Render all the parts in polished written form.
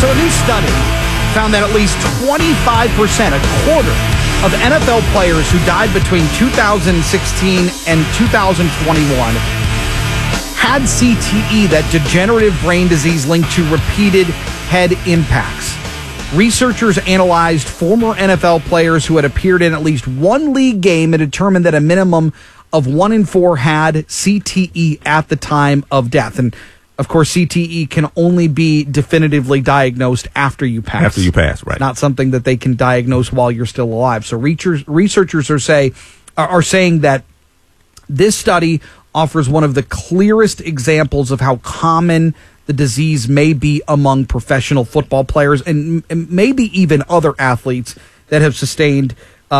So a new study found that at least 25%, a quarter, of NFL players who died between 2016 and 2021 had CTE, that degenerative brain disease linked to repeated head impacts. Researchers analyzed former NFL players who had appeared in at least one league game and determined that a minimum of 1 in 4 had CTE at the time of death. And of course, CTE can only be definitively diagnosed after you pass. After you pass, right. Not something that they can diagnose while you're still alive. So researchers are saying that this study offers one of the clearest examples of how common the disease may be among professional football players and maybe even other athletes that have sustained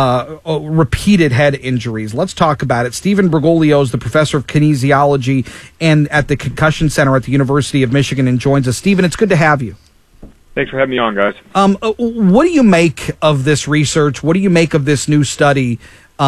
repeated head injuries. Let's talk about it. Stephen Bergoglio is the professor of kinesiology and at the Concussion Center at the University of Michigan and joins us. Stephen, it's good to have you. Thanks for having me on, guys. What do you make of this research? What do you make of this new study?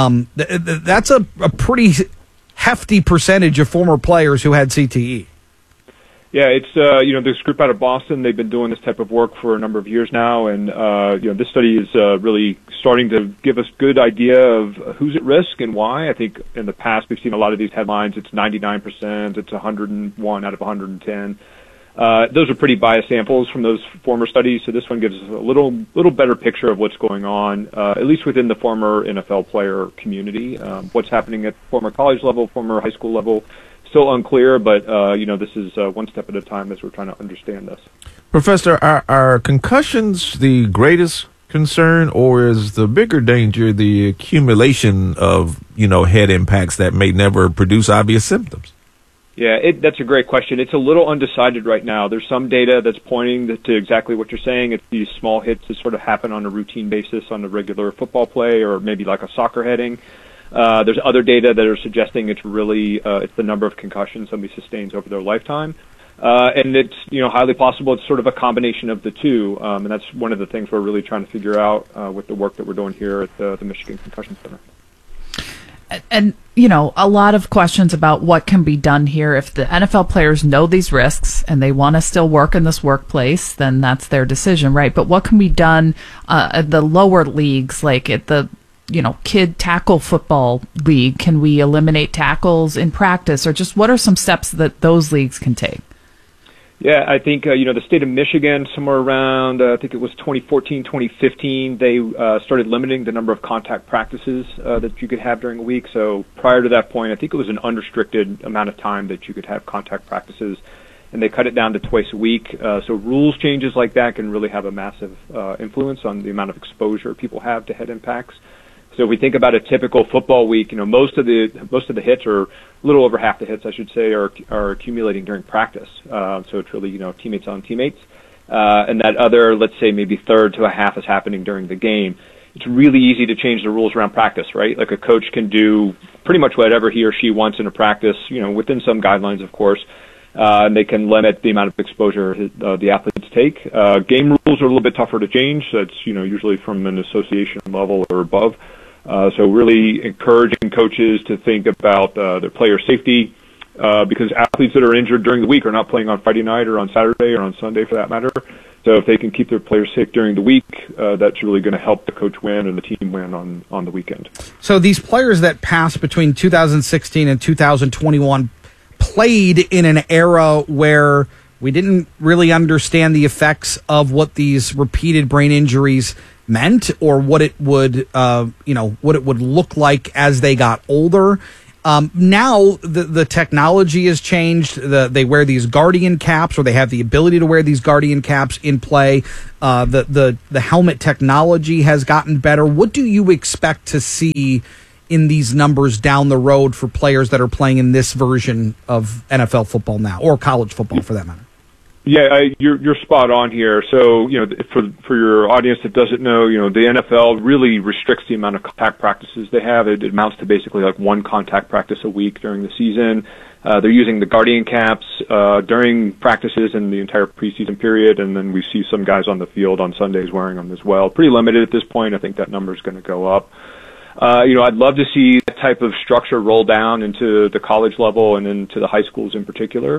That's a pretty hefty percentage of former players who had CTE. Yeah, it's this group out of Boston. They've been doing this type of work for a number of years now, and this study is really starting to give us good idea of who's at risk and why. I think in the past we've seen a lot of these headlines. It's 99%, it's 101 out of 110. Those are pretty biased samples from those former studies, so this one gives us a little better picture of what's going on, at least within the former NFL player community. What's happening at former college level, former high school level, still unclear, but this is one step at a time as we're trying to understand this. Professor, are concussions the greatest concern, or is the bigger danger the accumulation of head impacts that may never produce obvious symptoms? Yeah, that's a great question. It's a little undecided right now. There's some data that's pointing to exactly what you're saying. It's these small hits that sort of happen on a routine basis on a regular football play or maybe like a soccer heading. There's other data that are suggesting it's really it's the number of concussions somebody sustains over their lifetime. And it's highly possible it's sort of a combination of the two. And that's one of the things we're really trying to figure out with the work that we're doing here at the Michigan Concussion Center. And, a lot of questions about what can be done here. If the NFL players know these risks and they want to still work in this workplace, then that's their decision, right? But what can be done at the lower leagues, like at the, kid tackle football league? Can we eliminate tackles in practice, or just what are some steps that those leagues can take? Yeah, I think, the state of Michigan, somewhere around, I think it was 2014, 2015, they started limiting the number of contact practices that you could have during a week. So prior to that point, I think it was an unrestricted amount of time that you could have contact practices, and they cut it down to twice a week. So rules changes like that can really have a massive influence on the amount of exposure people have to head impacts. So if we think about a typical football week, most of the hits, or a little over half the hits, I should say, are accumulating during practice. So it's really teammates on teammates, and that other, let's say, maybe third to a half is happening during the game. It's really easy to change the rules around practice, right? Like a coach can do pretty much whatever he or she wants in a practice, within some guidelines, of course. And they can limit the amount of exposure the athletes take. Game rules are a little bit tougher to change. That's usually from an association level or above. So really encouraging coaches to think about their player safety, because athletes that are injured during the week are not playing on Friday night or on Saturday or on Sunday for that matter. So if they can keep their players safe during the week, that's really going to help the coach win and the team win on the weekend. So these players that passed between 2016 and 2021 played in an era where we didn't really understand the effects of what these repeated brain injuries meant, or what it would, what it would look like as they got older. Now the technology has changed. They wear these Guardian caps, or they have the ability to wear these Guardian caps in play. The helmet technology has gotten better. What do you expect to see in these numbers down the road for players that are playing in this version of NFL football now, or college football for that matter? Yeah, you're spot on here. So, for your audience that doesn't know, the NFL really restricts the amount of contact practices they have. It amounts to basically like one contact practice a week during the season. They're using the Guardian caps during practices and the entire preseason period, and then we see some guys on the field on Sundays wearing them as well. Pretty limited at this point. I think that number is going to go up. I'd love to see that type of structure roll down into the college level and into the high schools in particular.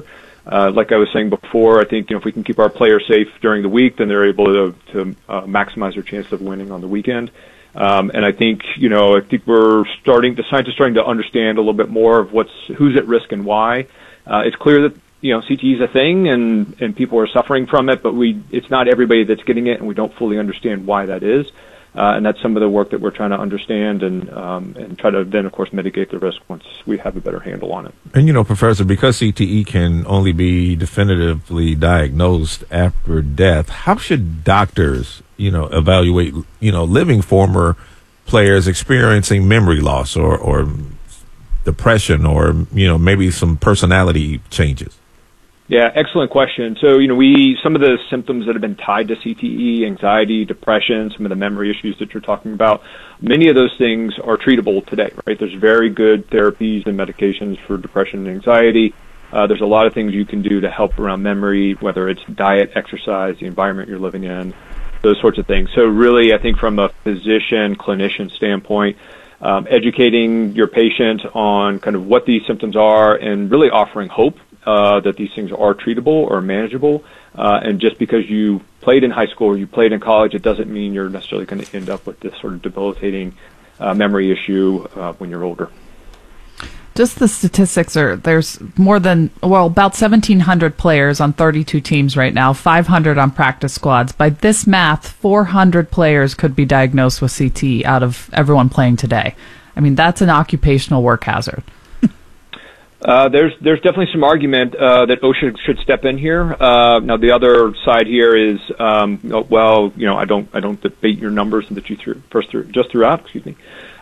Like I was saying before, I think if we can keep our players safe during the week, then they're able to maximize their chance of winning on the weekend. And I think the science is starting to understand a little bit more of who's at risk and why. It's clear that CTE is a thing and people are suffering from it, but it's not everybody that's getting it, and we don't fully understand why that is. And that's some of the work that we're trying to understand and try to then, of course, mitigate the risk once we have a better handle on it. And, Professor, because CTE can only be definitively diagnosed after death, how should doctors, evaluate, living former players experiencing memory loss or depression or, maybe some personality changes? Yeah, excellent question. So, some of the symptoms that have been tied to CTE, anxiety, depression, some of the memory issues that you're talking about, many of those things are treatable today, right? There's very good therapies and medications for depression and anxiety. There's a lot of things you can do to help around memory, whether it's diet, exercise, the environment you're living in, those sorts of things. So really, I think from a physician, clinician standpoint, educating your patient on kind of what these symptoms are and really offering hope that these things are treatable or manageable. And just because you played in high school or you played in college, it doesn't mean you're necessarily going to end up with this sort of debilitating memory issue when you're older. Just the statistics there's about 1,700 players on 32 teams right now, 500 on practice squads. By this math, 400 players could be diagnosed with CTE out of everyone playing today. I mean, that's an occupational work hazard. There's definitely some argument that OSHA should step in here. Now the other side here is, I don't debate your numbers that you threw out. Excuse me.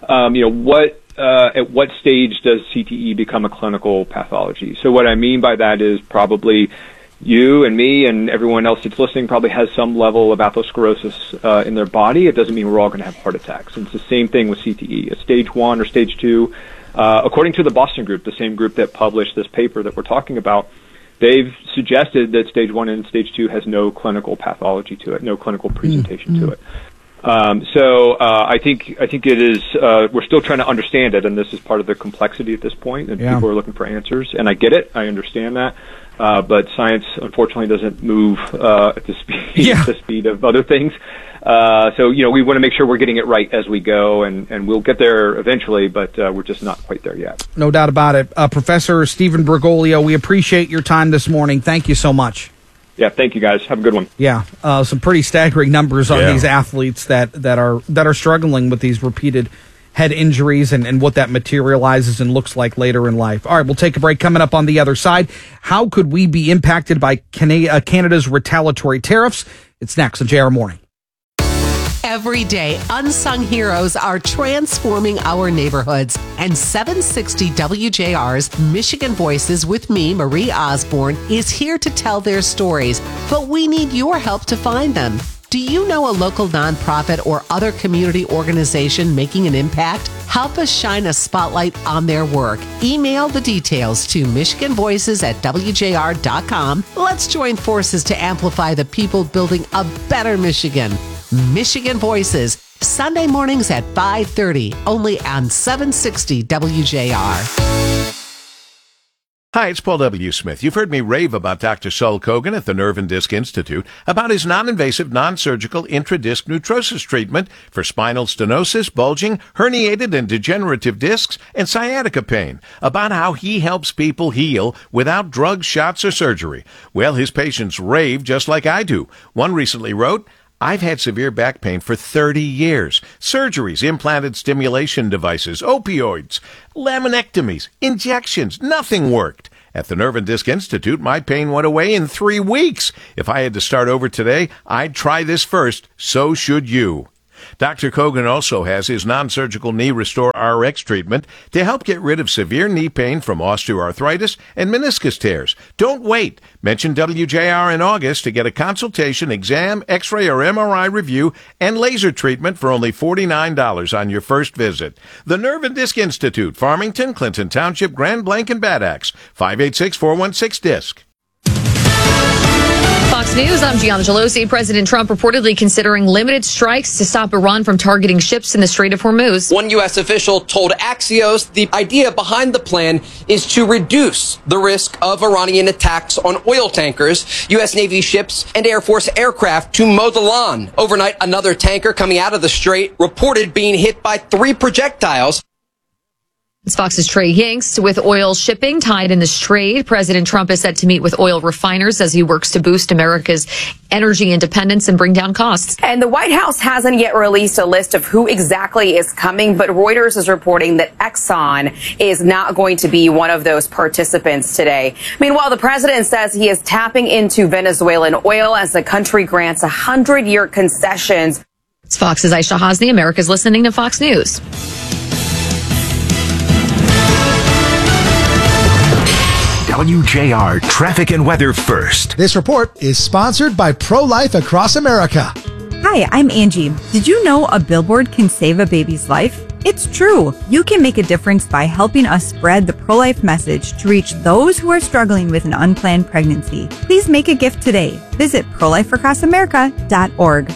At what stage does CTE become a clinical pathology? So what I mean by that is probably you and me and everyone else that's listening probably has some level of atherosclerosis in their body. It doesn't mean we're all going to have heart attacks. And it's the same thing with CTE. At stage 1 or stage 2. According to the Boston group, the same group that published this paper that we're talking about, they've suggested that stage 1 and stage 2 has no clinical pathology to it, no clinical presentation to it. So I think it is. We're still trying to understand it, and this is part of the complexity at this point. And people are looking for answers, and I get it. I understand that. But science, unfortunately, doesn't move at the speed of other things. So we want to make sure we're getting it right as we go, and we'll get there eventually, but we're just not quite there yet. No doubt about it. Professor Stephen Bergoglio, we appreciate your time this morning. Thank you so much. Yeah, thank you, guys. Have a good one. Yeah, some pretty staggering numbers on these athletes that are struggling with these repeated head injuries and what that materializes and looks like later in life. All right, we'll take a break. Coming up on the other side, how could we be impacted by Canada's retaliatory tariffs? It's next on JR Morning. Every day, unsung heroes are transforming our neighborhoods. And 760 WJR's Michigan Voices with me, Marie Osborne, is here to tell their stories. But we need your help to find them. Do you know a local nonprofit or other community organization making an impact? Help us shine a spotlight on their work. Email the details to michiganvoices@wjr.com. Let's join forces to amplify the people building a better Michigan. Michigan Voices, Sunday mornings at 5:30, only on 760 WJR. Hi, it's Paul W. Smith. You've heard me rave about Dr. Saul Kogan at the Nerve and Disc Institute about his non-invasive, non-surgical intradisc neutrosis treatment for spinal stenosis, bulging, herniated and degenerative discs, and sciatica pain, about how he helps people heal without drugs, shots, or surgery. Well, his patients rave just like I do. One recently wrote, I've had severe back pain for 30 years. Surgeries, implanted stimulation devices, opioids, laminectomies, injections, nothing worked. At the Nerve and Disc Institute, my pain went away in 3 weeks. If I had to start over today, I'd try this first. So should you. Dr. Kogan also has his non-surgical Knee Restore RX treatment to help get rid of severe knee pain from osteoarthritis and meniscus tears. Don't wait. Mention WJR in August to get a consultation, exam, x-ray, or MRI review, and laser treatment for only $49 on your first visit. The Nerve and Disc Institute, Farmington, Clinton Township, Grand Blanc, and Bad Axe, 586-416-DISC. Fox News, I'm Gianna Gelosi. President Trump reportedly considering limited strikes to stop Iran from targeting ships in the Strait of Hormuz. One U.S. official told Axios the idea behind the plan is to reduce the risk of Iranian attacks on oil tankers, U.S. Navy ships, and Air Force aircraft to mow the lawn. Overnight, another tanker coming out of the strait reported being hit by 3 projectiles. It's Fox's Trey Yanks. With oil shipping tied in the Strait, President Trump is set to meet with oil refiners as he works to boost America's energy independence and bring down costs. And the White House hasn't yet released a list of who exactly is coming, but Reuters is reporting that Exxon is not going to be one of those participants today. Meanwhile, the president says he is tapping into Venezuelan oil as the country grants 100-year concessions. It's Fox's Aisha Hasni. America's listening to Fox News. WJR Traffic and Weather First. This report is sponsored by Pro-Life Across America. Hi, I'm Angie. Did you know a billboard can save a baby's life? It's true. You can make a difference by helping us spread the pro-life message to reach those who are struggling with an unplanned pregnancy. Please make a gift today. Visit prolifeacrossamerica.org.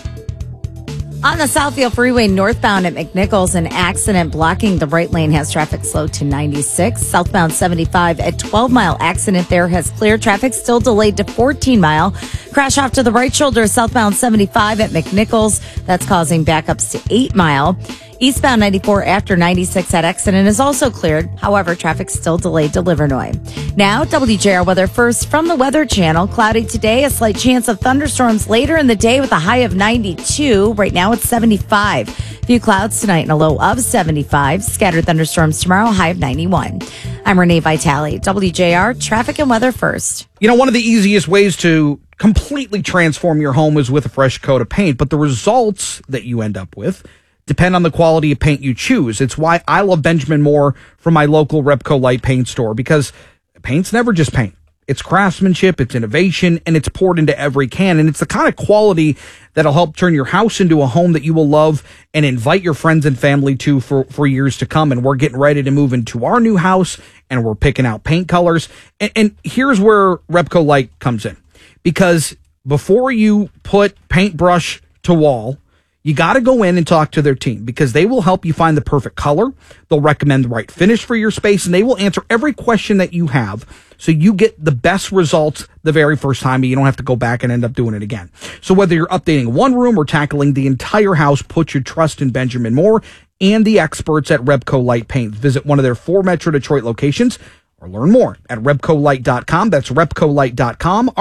On the Southfield Freeway northbound at McNichols, an accident blocking the right lane has traffic slow to 96. Southbound 75 at 12 Mile, accident there has clear. Traffic still delayed to 14 Mile. Crash off to the right shoulder southbound 75 at McNichols. That's causing backups to 8 Mile. Eastbound 94 after 96 at accident is also cleared. However, traffic still delayed to Livernois. Now, WJR weather first from the Weather Channel. Cloudy today, a slight chance of thunderstorms later in the day with a high of 92. Right now it's 75. Few clouds tonight and a low of 75. Scattered thunderstorms tomorrow, high of 91. I'm Renee Vitale, WJR Traffic and Weather First. You know, one of the easiest ways to completely transform your home is with a fresh coat of paint, but the results that you end up with depend on the quality of paint you choose. It's why I love Benjamin Moore from my local Repco Light Paint store, because paint's never just paint. It's craftsmanship, it's innovation, and it's poured into every can. And it's the kind of quality that'll help turn your house into a home that you will love and invite your friends and family to for years to come. And we're getting ready to move into our new house, and we're picking out paint colors. And here's where Repco Light comes in. Because before you put paintbrush to wall, you got to go in and talk to their team, because they will help you find the perfect color. They'll recommend the right finish for your space, and they will answer every question that you have, so you get the best results the very first time, and you don't have to go back and end up doing it again. So whether you're updating one room or tackling the entire house, put your trust in Benjamin Moore and the experts at Repco Light Paint. Visit one of their 4 Metro Detroit locations or learn more at repcolight.com. That's repcolight.com,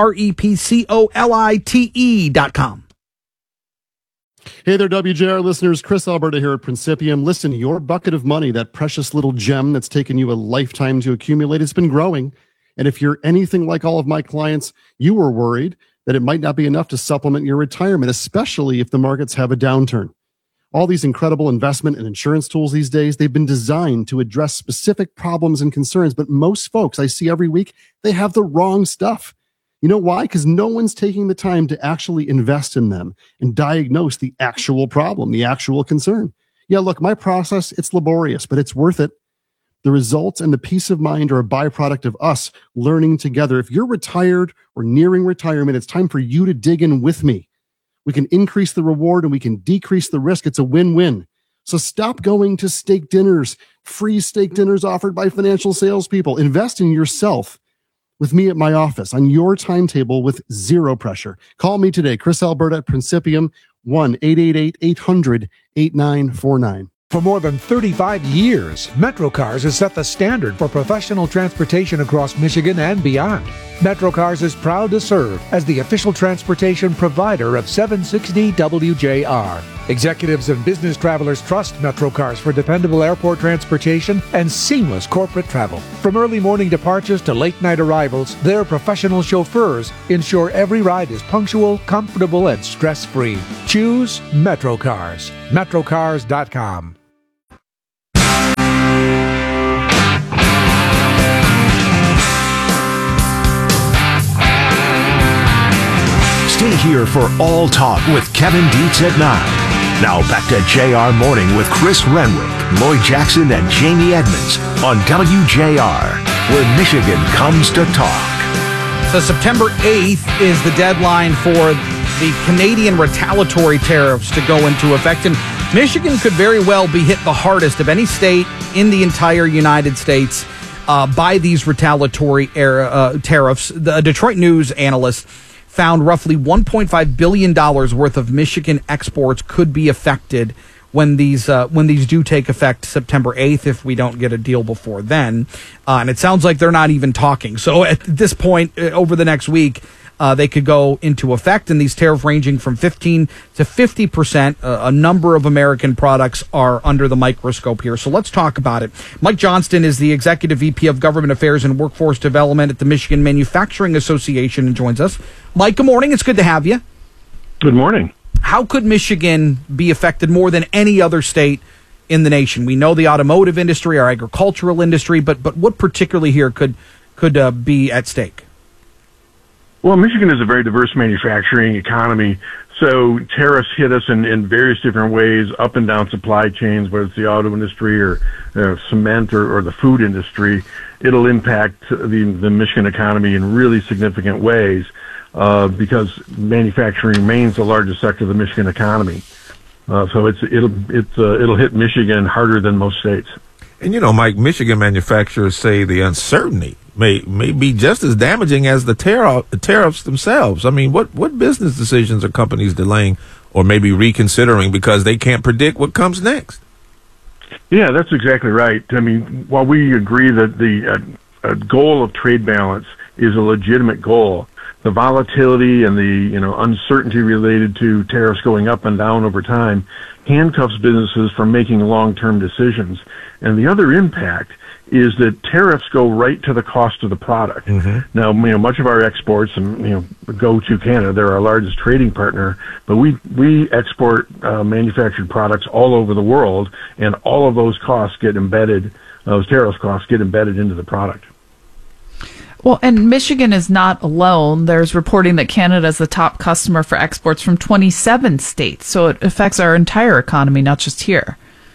REPCOLITE.com. Hey there, WJR listeners. Chris Alberta here at Principium. Listen, your bucket of money, that precious little gem that's taken you a lifetime to accumulate, has been growing. And if you're anything like all of my clients, you were worried that it might not be enough to supplement your retirement, especially if the markets have a downturn. All these incredible investment and insurance tools these days, they've been designed to address specific problems and concerns. But most folks I see every week, they have the wrong stuff. You know why? Because no one's taking the time to actually invest in them and diagnose the actual problem, the actual concern. Yeah, look, my process, it's laborious, but it's worth it. The results and the peace of mind are a byproduct of us learning together. If you're retired or nearing retirement, it's time for you to dig in with me. We can increase the reward and we can decrease the risk. It's a win-win. So stop going to steak dinners, free steak dinners offered by financial salespeople. Invest in yourself with me at my office on your timetable with zero pressure. Call me today, Chris Alberta at Principium, 1-888-800-8949. For more than 35 years, MetroCars has set the standard for professional transportation across Michigan and beyond. MetroCars is proud to serve as the official transportation provider of 760 WJR. Executives and business travelers trust MetroCars for dependable airport transportation and seamless corporate travel. From early morning departures to late night arrivals, their professional chauffeurs ensure every ride is punctual, comfortable, and stress-free. Choose MetroCars. MetroCars.com. Stay here for All Talk with Kevin Dietz at 9. Now back to JR Morning with Chris Renwick, Lloyd Jackson, and Jamie Edmonds on WJR, where Michigan comes to talk. So September 8th is the deadline for the Canadian retaliatory tariffs to go into effect. And Michigan could very well be hit the hardest of any state in the entire United States by these retaliatory tariffs. The Detroit News analyst found roughly $1.5 billion worth of Michigan exports could be affected when these do take effect September 8th, if we don't get a deal before then. And it sounds like they're not even talking. So at this point, over the next week, they could go into effect, and these tariffs ranging from 15 to 50%. A number of American products are under the microscope here. So let's talk about it. Mike Johnston is the Executive VP of Government Affairs and Workforce Development at the Michigan Manufacturing Association and joins us. Mike, good morning. It's good to have you. Good morning. How could Michigan be affected more than any other state in the nation? We know the automotive industry, our agricultural industry, but what particularly here could be at stake? Well, Michigan is a very diverse manufacturing economy, so tariffs hit us in various different ways, up and down supply chains, whether it's the auto industry or cement or the food industry. It'll impact the Michigan economy in really significant ways because manufacturing remains the largest sector of the Michigan economy. So it'll hit Michigan harder than most states. And Mike, Michigan manufacturers say the uncertainty may be just as damaging as the tariffs themselves. I mean, what business decisions are companies delaying or maybe reconsidering because they can't predict what comes next? Yeah, that's exactly right. I mean, while we agree that the goal of trade balance is a legitimate goal, the volatility and the uncertainty related to tariffs going up and down over time handcuffs businesses from making long-term decisions. And the other impact is that tariffs go right to the cost of the product. Mm-hmm. Now, much of our exports go to Canada. They're our largest trading partner, but we export manufactured products all over the world, and all of those costs get embedded. Those tariffs costs get embedded into the product. Well, and Michigan is not alone. There's reporting that Canada is the top customer for exports from 27 states. So it affects our entire economy, not just here.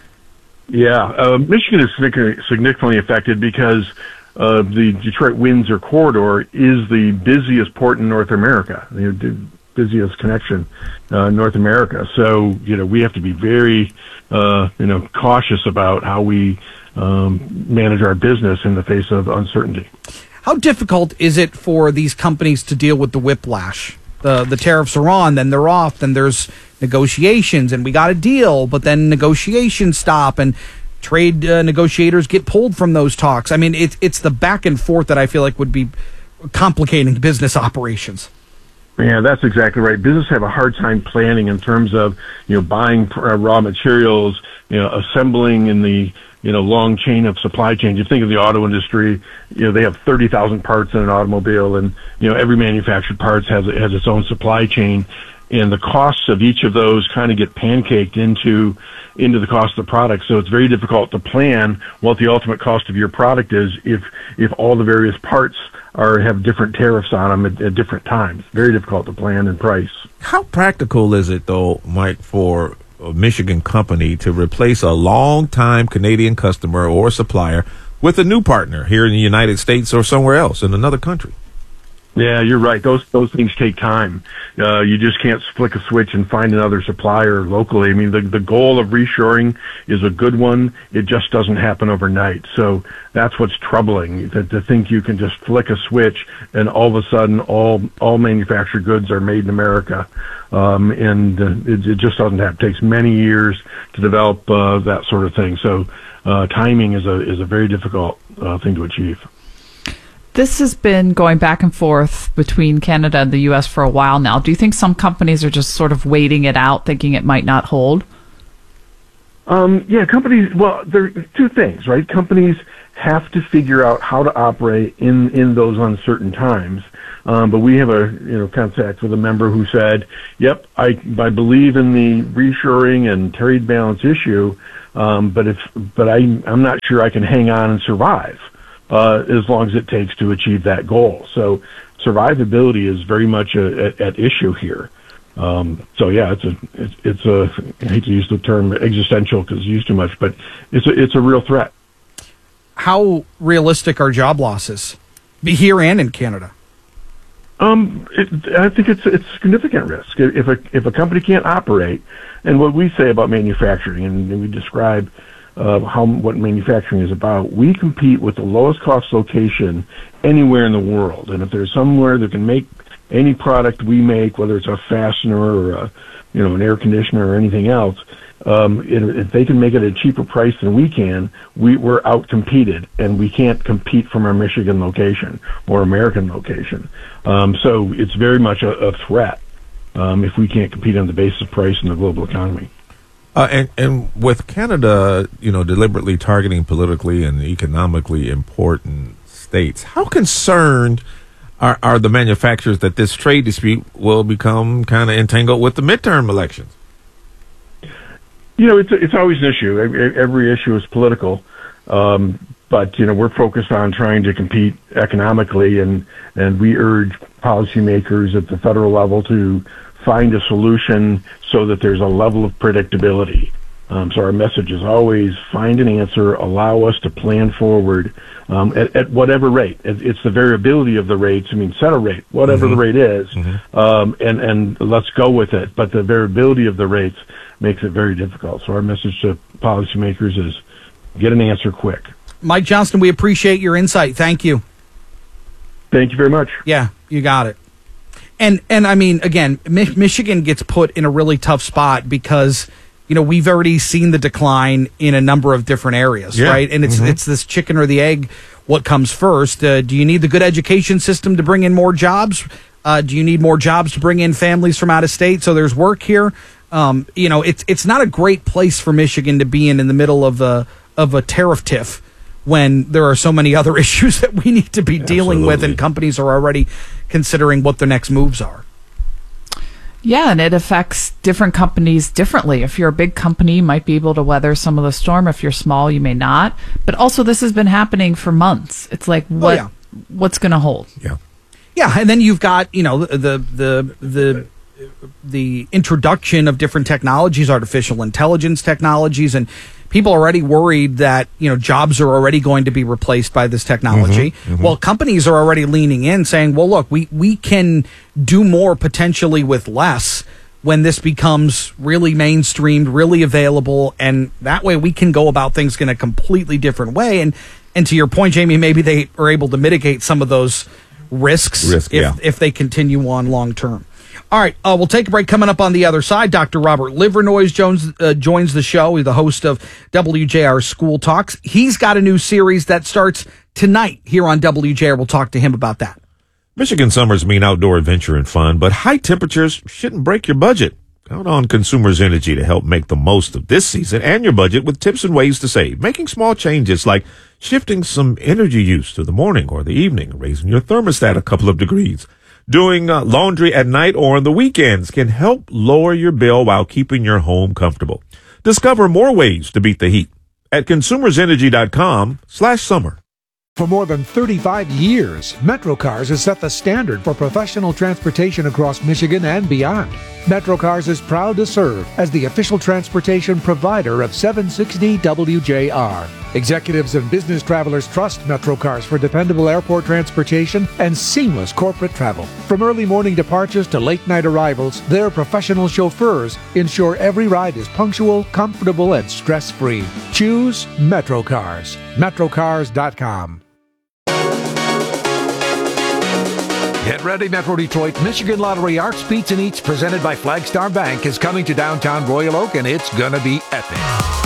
Yeah, Michigan is significantly affected because the Detroit-Windsor corridor is the busiest port in North America, the busiest connection in North America. So, we have to be very, cautious about how we manage our business in the face of uncertainty. How difficult is it for these companies to deal with the whiplash? The tariffs are on, then they're off, then there's negotiations, and we got a deal, but then negotiations stop, and trade negotiators get pulled from those talks. I mean, it's the back and forth that I feel like would be complicating business operations. Yeah, that's exactly right. Businesses have a hard time planning in terms of, buying raw materials, assembling in the, long chain of supply chains. You think of the auto industry, they have 30,000 parts in an automobile, and, every manufactured parts has its own supply chain. And the costs of each of those kind of get pancaked into the cost of the product. So it's very difficult to plan what the ultimate cost of your product is if all the various parts have different tariffs on them at different times. Very difficult to plan and price. How practical is it, though, Mike, for a Michigan company to replace a long-time Canadian customer or supplier with a new partner here in the United States or somewhere else in another country? Yeah, you're right. Those things take time. You just can't flick a switch and find another supplier locally. I mean, the goal of reshoring is a good one. It just doesn't happen overnight. So that's what's troubling, to think you can just flick a switch and all of a sudden all manufactured goods are made in America. It just doesn't happen. It takes many years to develop that sort of thing. So timing is a very difficult thing to achieve. This has been going back and forth between Canada and the U.S. for a while now. Do you think some companies are just sort of waiting it out, thinking it might not hold? Yeah, companies, well, there are two things, right? Companies have to figure out how to operate in those uncertain times. But we have a contact with a member who said, "Yep, I believe in the reshoring and trade balance issue, but I'm not sure I can hang on and survive as long as it takes to achieve that goal." So survivability is very much at issue here. So yeah, it's a I hate to use the term existential because it's used too much, but it's a real threat. How realistic are job losses here and in Canada? I think it's a significant risk. If a company can't operate, and what we say about manufacturing, and we describe what manufacturing is about, we compete with the lowest cost location anywhere in the world. And if there's somewhere that can make any product we make, whether it's a fastener or an air conditioner or anything else, if they can make it at a cheaper price than we can, we're out-competed, and we can't compete from our Michigan location or American location. So it's very much a threat if we can't compete on the basis of price in the global economy. And with Canada, deliberately targeting politically and economically important states, how concerned are the manufacturers that this trade dispute will become kind of entangled with the midterm elections? It's always an issue. Every issue is political, but we're focused on trying to compete economically, and we urge policymakers at the federal level to find a solution so that there's a level of predictability. So our message is always find an answer, allow us to plan forward at whatever rate. It's the variability of the rates. Set a rate, whatever the rate is, and let's go with it. But the variability of the rates makes it very difficult. So our message to policymakers is get an answer quick. Mike Johnston, we appreciate your insight. Thank you. Thank you very much. Yeah, you got it. And again, Michigan gets put in a really tough spot because we've already seen the decline in a number of different areas, right? And it's this chicken or the egg. What comes first? Do you need the good education system to bring in more jobs? Do you need more jobs to bring in families from out of state? So there's work here. It's not a great place for Michigan to be in the middle of a tariff tiff when there are so many other issues that we need to be dealing with, and companies are already considering what their next moves are. Yeah, and it affects different companies differently. If you're a big company, you might be able to weather some of the storm. If you're small, you may not. But also, this has been happening for months. It's like, what's going to hold? Yeah, and then you've got, the introduction of different technologies, artificial intelligence technologies, and people are already worried that, jobs are already going to be replaced by this technology. Well, companies are already leaning in saying, well, look, we can do more potentially with less when this becomes really mainstreamed, really available, and that way we can go about things in a completely different way. And to your point, Jamie, maybe they are able to mitigate some of those risks if they continue on long term. All right, we'll take a break. Coming up on the other side, Dr. Robert Livernoise joins the show. He's the host of WJR School Talks. He's got a new series that starts tonight here on WJR. We'll talk to him about that. Michigan summers mean outdoor adventure and fun, but high temperatures shouldn't break your budget. Count on Consumers Energy to help make the most of this season and your budget with tips and ways to save. Making small changes like shifting some energy use to the morning or the evening, raising your thermostat a couple of degrees. Doing laundry at night or on the weekends can help lower your bill while keeping your home comfortable. Discover more ways to beat the heat at consumersenergy.com/summer. For more than 35 years, MetroCars has set the standard for professional transportation across Michigan and beyond. MetroCars is proud to serve as the official transportation provider of 760 WJR. Executives and business travelers trust MetroCars for dependable airport transportation and seamless corporate travel. From early morning departures to late night arrivals, their professional chauffeurs ensure every ride is punctual, comfortable, and stress-free. Choose MetroCars. MetroCars.com. Get ready, Metro Detroit. Michigan Lottery Arts Beats and Eats, presented by Flagstar Bank, is coming to downtown Royal Oak, and it's gonna be epic.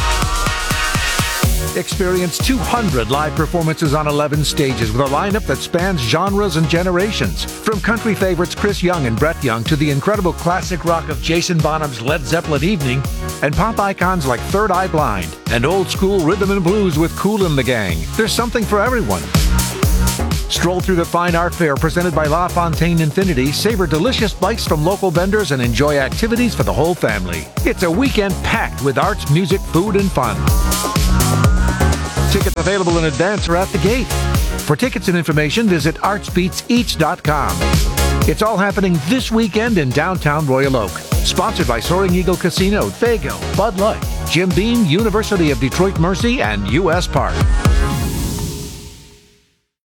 Experience 200 live performances on 11 stages with a lineup that spans genres and generations. From country favorites Chris Young and Brett Young to the incredible classic rock of Jason Bonham's Led Zeppelin Evening, and pop icons like Third Eye Blind, and old school rhythm and blues with Kool and the Gang. There's something for everyone. Stroll through the fine art fair presented by La Fontaine Infinity, savor delicious bites from local vendors, and enjoy activities for the whole family. It's a weekend packed with arts, music, food, and fun. Tickets available in advance or at the gate. For tickets and information, visit artsbeatseach.com. It's all happening this weekend in downtown Royal Oak. Sponsored by Soaring Eagle Casino, Faygo, Bud Light, Jim Beam, University of Detroit Mercy, and U.S. Park.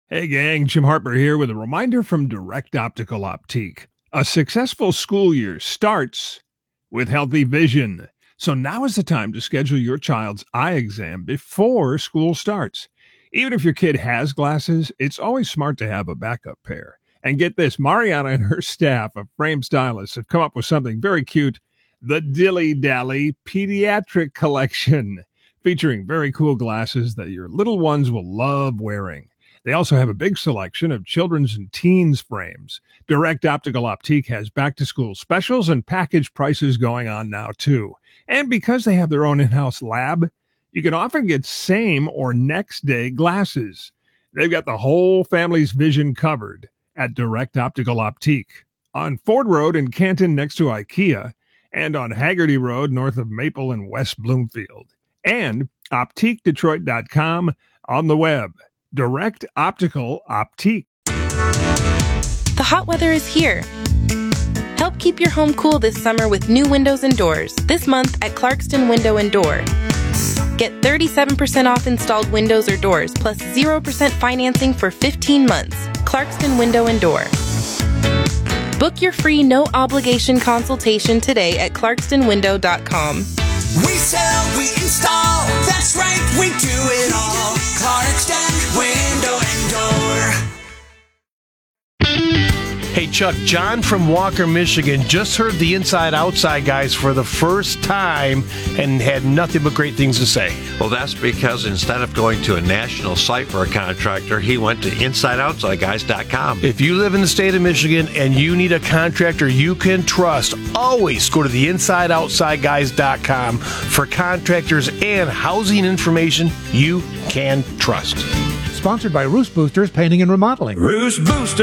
Hey gang, Jim Harper here with a reminder from Direct Optical Optique. A successful school year starts with healthy vision. So now is the time to schedule your child's eye exam before school starts. Even if your kid has glasses, it's always smart to have a backup pair. And get this, Mariana and her staff of frame stylists have come up with something very cute, the Dilly Dally Pediatric Collection, featuring very cool glasses that your little ones will love wearing. They also have a big selection of children's and teens frames. Direct Optical Optique has back-to-school specials and package prices going on now, too. And because they have their own in-house lab, you can often get same or next-day glasses. They've got the whole family's vision covered at Direct Optical Optique. On Ford Road in Canton next to IKEA, and on Haggerty Road north of Maple and West Bloomfield. And OptiqueDetroit.com on the web. Direct Optical Optique. The hot weather is here. Help keep your home cool this summer with new windows and doors. This month at Clarkston Window and Door. Get 37% off installed windows or doors, plus 0% financing for 15 months. Clarkston Window and Door. Book your free no-obligation consultation today at clarkstonwindow.com. We sell, we install, that's right, we do it all. Clarkston Window and Door. Hey Chuck, John from Walker, Michigan just heard the Inside Outside guys for the first time and had nothing but great things to say. Well, that's because instead of going to a national site for a contractor, he went to InsideOutsideGuys.com. If you live in the state of Michigan and you need a contractor you can trust, always go to the InsideOutsideGuys.com for contractors and housing information you can trust. Sponsored by Roost Boosters Painting and Remodeling. Roost Boosters.